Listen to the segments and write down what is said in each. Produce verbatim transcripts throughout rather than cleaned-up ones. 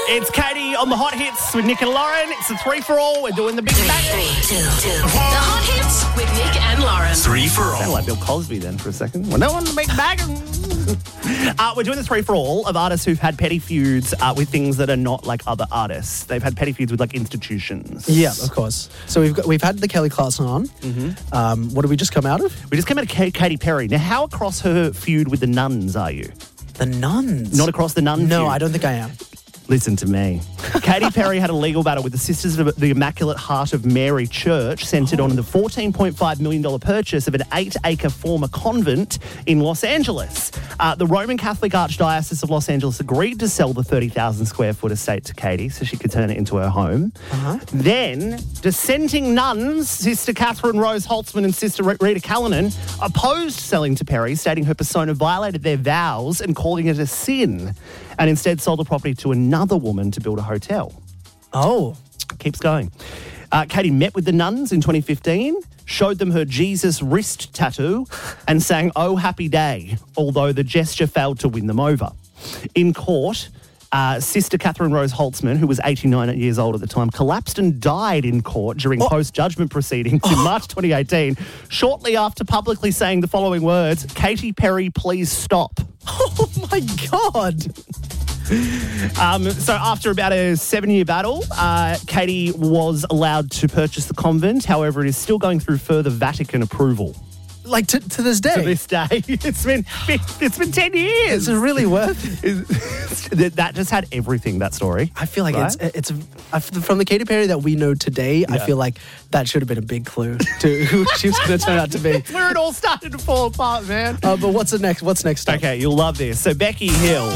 It's Katie on the Hot Hits with Nick and Lauren. It's a three for all. We're doing the big bang. Three, two, two. The Hot Hits with Nick and Lauren. Three for all. Sound like Bill Cosby then for a second. Well, no one to make bag. uh, we're doing the three for all of artists who've had petty feuds uh, with things that are not like other artists. They've had petty feuds with like institutions. Yeah, of course. So we've got we've had the Kelly Clarkson on. Mm-hmm. Um, what did we just come out of? We just came out of K- Katy Perry. Now, how across her feud with the nuns are you? The nuns. Not across the nun No, feud? I don't think I am. Listen to me. Katy Perry had a legal battle with the Sisters of the Immaculate Heart of Mary Church, centred oh. on the fourteen point five million dollars purchase of an eight-acre former convent in Los Angeles. Uh, the Roman Catholic Archdiocese of Los Angeles agreed to sell the thirty thousand square foot estate to Katy so she could turn it into her home. Uh-huh. Then, dissenting nuns, Sister Catherine Rose Holtzman and Sister Rita Callanan, opposed selling to Perry, stating her persona violated their vows and calling it a sin, and instead sold the property to another woman to build a hotel. Oh. Keeps going. Uh, Katy met with the nuns in twenty fifteen, showed them her Jesus wrist tattoo, and sang Oh Happy Day, although the gesture failed to win them over. In court, uh, Sister Catherine Rose Holtzman, who was eighty-nine years old at the time, collapsed and died in court during oh. post-judgment proceedings in oh. March twenty eighteen, shortly after publicly saying the following words, Katy Perry, please stop. Oh, my God. Um, so after about a seven-year battle, uh, Katy was allowed to purchase the convent. However, it is still going through further Vatican approval. Like to, to this day? To this day. It's been it's been ten years. Is it really worth it? That just had everything, that story. I feel like right? it's it's from the Katy Perry that we know today, yeah. I feel like that should have been a big clue to who she was going to turn out to be. It's where it all started to fall apart, man. Uh, but what's the next? What's next up? Okay, you'll love this. So Becky Hill.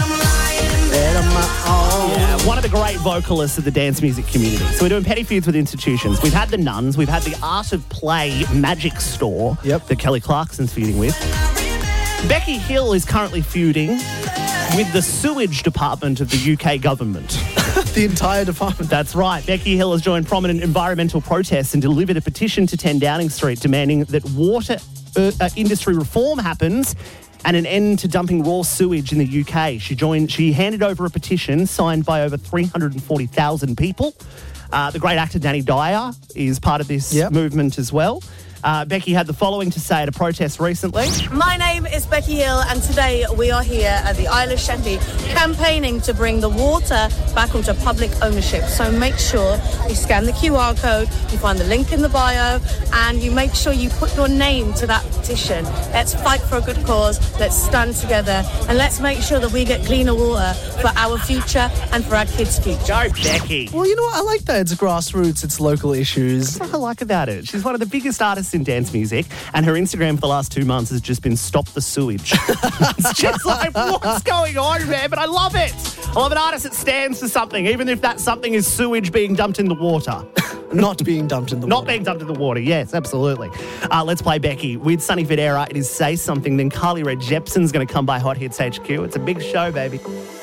Yeah, one of the great vocalists of the dance music community. So we're doing petty feuds with institutions. We've had the nuns. We've had the Art of Play magic store yep. that Kelly Clarkson's feuding with. Becky Hill is currently feuding with the sewage department of the U K government. The entire department. That's right. Becky Hill has joined prominent environmental protests and delivered a petition to ten Downing Street demanding that water uh, uh, industry reform happens and an end to dumping raw sewage in the U K. She joined. She handed over a petition signed by over three hundred forty thousand people. Uh, the great actor Danny Dyer is part of this yep. movement as well. Uh, Becky had the following to say at a protest recently. My name is Becky Hill, and today we are here at the Isle of Shetty campaigning to bring the water back onto public ownership. So make sure you scan the Q R code, you find the link in the bio, and you make sure you put your name to that petition. Let's fight for a good cause, let's stand together, and let's make sure that we get cleaner water for our future and for our kids' future. Go, Becky. Well, you know what? I like that. It's grassroots, it's local issues. That's what I like about it. She's one of the biggest artists in dance music, and her Instagram for the last two months has just been stop the sewage. It's just like, what's going on, man? But I love it. I love an artist that stands for something, even if that something is sewage being dumped in the water. Not being dumped in the Not water. Not being dumped in the water, yes, absolutely. Uh, let's play Becky with Sonny Fodera. It is Say Something. Then Carly Rae Jepsen's going to come by Hot Hits H Q. It's a big show, baby.